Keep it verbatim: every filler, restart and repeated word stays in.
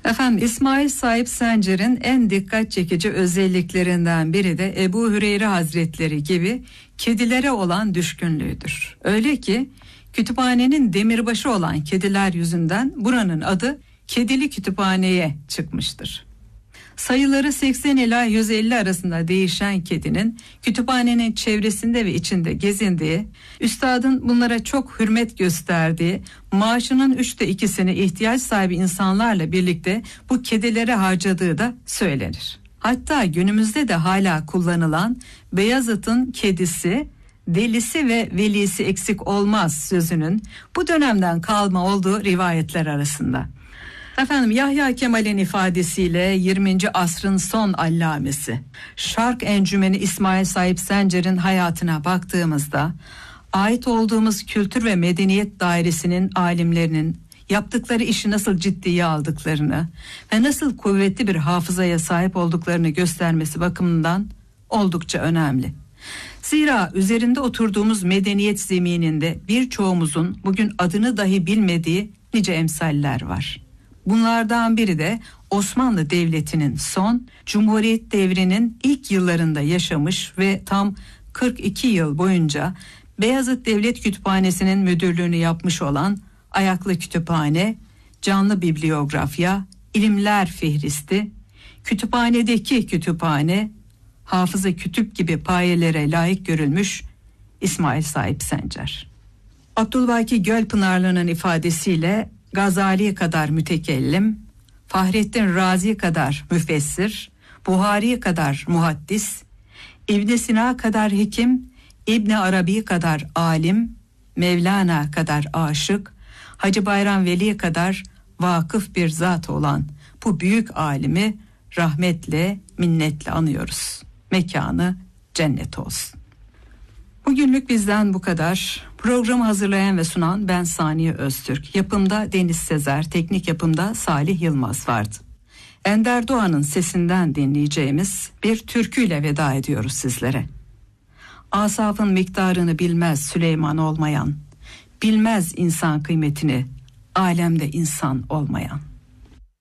Efendim, İsmail Sahip Sencer'in en dikkat çekici özelliklerinden biri de Ebu Hüreyre Hazretleri gibi kedilere olan düşkünlüğüdür. Öyle ki kütüphanenin demirbaşı olan kediler yüzünden buranın adı Kedili Kütüphane'ye çıkmıştır. Sayıları seksen ila yüz elli arasında değişen kedinin kütüphanenin çevresinde ve içinde gezindiği, üstadın bunlara çok hürmet gösterdiği, maaşının üçte ikisini ihtiyaç sahibi insanlarla birlikte bu kedilere harcadığı da söylenir. Hatta günümüzde de hala kullanılan Beyazıt'ın kedisi, delisi ve velisi eksik olmaz sözünün bu dönemden kalma olduğu rivayetler arasında. Efendim, Yahya Kemal'in ifadesiyle yirminci asrın son allamesi Şark Encümeni İsmail Sahip Sencer'in hayatına baktığımızda ait olduğumuz kültür ve medeniyet dairesinin alimlerinin yaptıkları işi nasıl ciddiye aldıklarını ve nasıl kuvvetli bir hafızaya sahip olduklarını göstermesi bakımından oldukça önemli. Zira üzerinde oturduğumuz medeniyet zemininde birçoğumuzun bugün adını dahi bilmediği nice emsaller var. Bunlardan biri de Osmanlı Devleti'nin son, Cumhuriyet devrinin ilk yıllarında yaşamış ve tam kırk iki yıl boyunca Beyazıt Devlet Kütüphanesi'nin müdürlüğünü yapmış olan Ayaklı Kütüphane, Canlı Bibliografya, İlimler Fihristi, Kütüphanedeki Kütüphane, Hafız-ı Kütüp gibi payelere layık görülmüş İsmail Sahip Sencer. Abdülbaki Gölpınarlı'nın ifadesiyle Gazali kadar mütekellim, Fahrettin Razi kadar müfessir, Buhari kadar muhaddis, İbn Sina kadar hekim, İbn Arabi kadar alim, Mevlana kadar aşık, Hacı Bayram Veli kadar vakıf bir zat olan bu büyük alimi rahmetle, minnetle anıyoruz. Mekanı cennet olsun. Bugünlük bizden bu kadar. Programı hazırlayan ve sunan ben Saniye Öztürk. Yapımda Deniz Sezer, teknik yapımda Salih Yılmaz vardı. Ender Doğan'ın sesinden dinleyeceğimiz bir türküyle veda ediyoruz sizlere. Asafın miktarını bilmez Süleyman olmayan, bilmez insan kıymetini alemde insan olmayan.